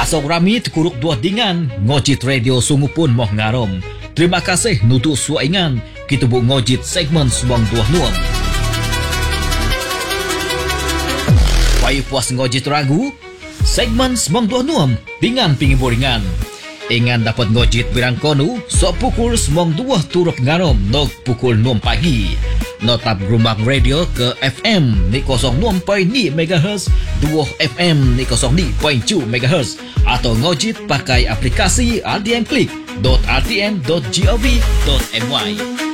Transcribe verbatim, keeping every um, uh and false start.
Asok rami tekuruk dua dingan, ngojit radio sungu pun moh ngarom. Terima kasih nutu suaingan, kita bu ngojit segmen semang dua nuam. Pai puas ngojit ragu, segmen semang dua nuam, dingan pingi boringan. Ingan dapat ngojit birang konu, sok pukul semang dua turut ngarom, nok pukul enam pagi. Notap Gerumbang Radio ke F M ni kosong enam perpuluhan lima megahertz, dua F M ni kosong lima perpuluhan tujuh megahertz atau ngojit pakai aplikasi r t m klik dot r t m dot gov dot my.